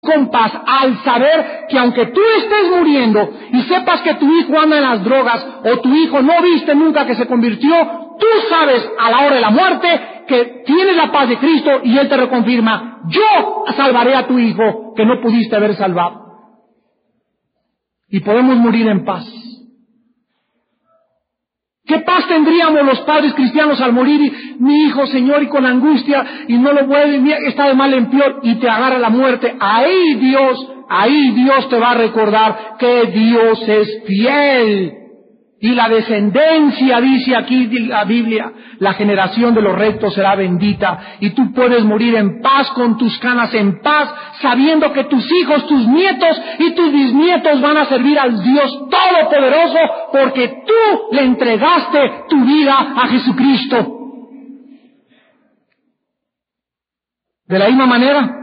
con paz al saber que aunque tú estés muriendo y sepas que tu hijo anda en las drogas o tu hijo no viste nunca que se convirtió, tú sabes a la hora de la muerte que tienes la paz de Cristo y Él te reconfirma: yo salvaré a tu hijo que no pudiste haber salvado. Y podemos morir en paz. ¿Qué paz tendríamos los padres cristianos al morir? Y, mi hijo, Señor, y con angustia, y no lo vuelve, está de mal en peor, y te agarra la muerte. Ahí Dios te va a recordar que Dios es fiel. Y la descendencia, dice aquí la Biblia, la generación de los rectos será bendita. Y tú puedes morir en paz, con tus canas en paz, sabiendo que tus hijos, tus nietos y tus bisnietos van a servir al Dios Todopoderoso, porque tú le entregaste tu vida a Jesucristo. De la misma manera,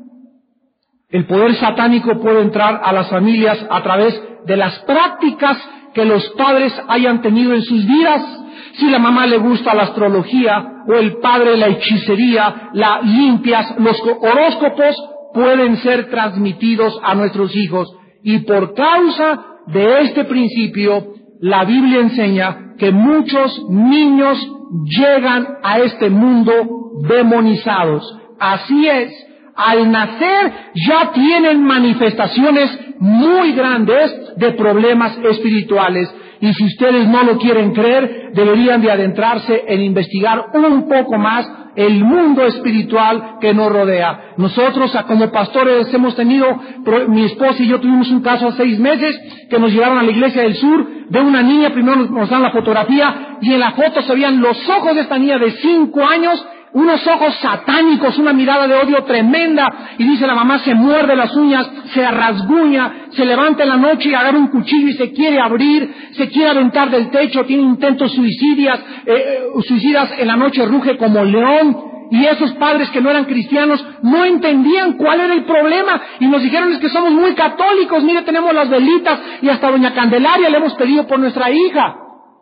el poder satánico puede entrar a las familias a través de las prácticas que los padres hayan tenido en sus vidas. Si la mamá le gusta la astrología o el padre la hechicería, la limpias, los horóscopos pueden ser transmitidos a nuestros hijos. Y por causa de este principio, la Biblia enseña que muchos niños llegan a este mundo demonizados. Así es. Al nacer ya tienen manifestaciones muy grandes de problemas espirituales. Y si ustedes no lo quieren creer, deberían de adentrarse en investigar un poco más el mundo espiritual que nos rodea. Nosotros, como pastores, hemos tenido, mi esposa y yo tuvimos un caso hace 6 meses, que nos llevaron a la iglesia del sur, de una niña. Primero nos dan la fotografía, y en la foto se veían los ojos de esta niña de 5 años, unos ojos satánicos, una mirada de odio tremenda, y dice la mamá, se muerde las uñas, se rasguña, se levanta en la noche y agarra un cuchillo y se quiere abrir, se quiere aventar del techo, tiene intentos suicidas, en la noche ruge como león. Y esos padres que no eran cristianos no entendían cuál era el problema, y nos dijeron: es que somos muy católicos, mire, tenemos las velitas, y hasta doña Candelaria le hemos pedido por nuestra hija.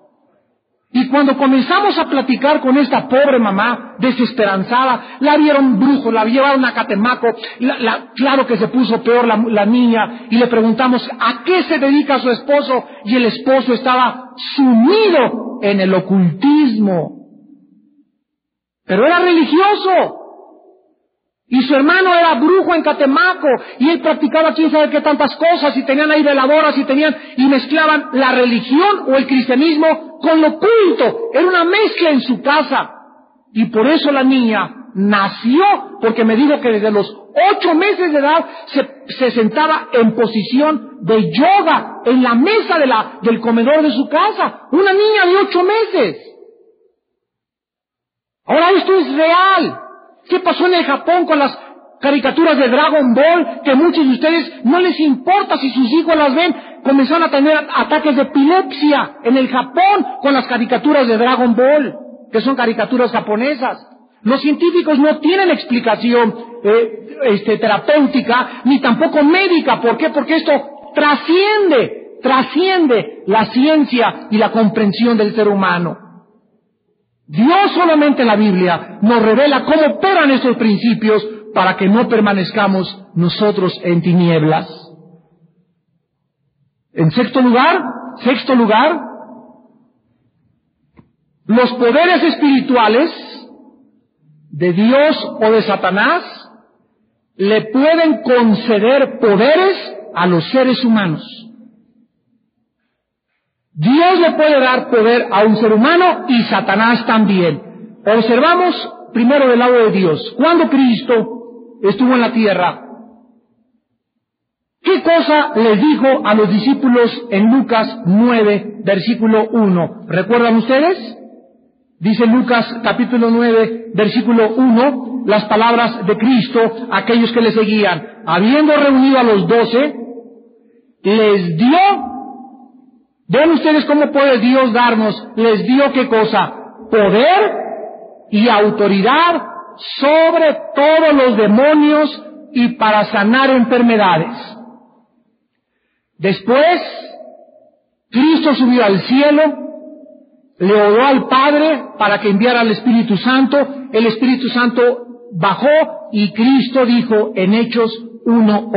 Y cuando comenzamos a platicar con esta pobre mamá, desesperanzada, la vieron brujo, la llevaron a Catemaco, claro que se puso peor la niña, y le preguntamos ¿a qué se dedica su esposo? Y el esposo estaba sumido en el ocultismo. Pero era religioso. Y su hermano era brujo en Catemaco, y él practicaba quién sabe qué tantas cosas, y tenían ahí veladoras, y mezclaban la religión o el cristianismo con lo oculto. Era una mezcla en su casa. Y por eso la niña nació, porque me dijo que desde los 8 meses de edad se sentaba en posición de yoga en la mesa del comedor de su casa. Una niña de 8 meses. Ahora esto es real. ¿Qué pasó en el Japón con las caricaturas de Dragon Ball? Que muchos de ustedes no les importa si sus hijos las ven. Comenzaron a tener ataques de epilepsia en el Japón con las caricaturas de Dragon Ball, que son caricaturas japonesas. Los científicos no tienen explicación terapéutica ni tampoco médica. ¿Por qué? Porque esto trasciende la ciencia y la comprensión del ser humano. Dios solamente en la Biblia nos revela cómo operan esos principios para que no permanezcamos nosotros en tinieblas. En sexto lugar, los poderes espirituales de Dios o de Satanás le pueden conceder poderes a los seres humanos. Dios le puede dar poder a un ser humano y Satanás también. Observamos primero del lado de Dios. Cuando Cristo estuvo en la tierra, ¿qué cosa les dijo a los discípulos en Lucas 9, versículo 1? ¿Recuerdan ustedes? Dice Lucas capítulo 9, versículo 1, las palabras de Cristo a aquellos que le seguían. Habiendo reunido a los 12, les dio. ¿Ven ustedes cómo puede Dios darnos? Les dio ¿qué cosa? Poder y autoridad sobre todos los demonios y para sanar enfermedades. Después, Cristo subió al cielo, le oró al Padre para que enviara al Espíritu Santo. El Espíritu Santo bajó y Cristo dijo en Hechos uno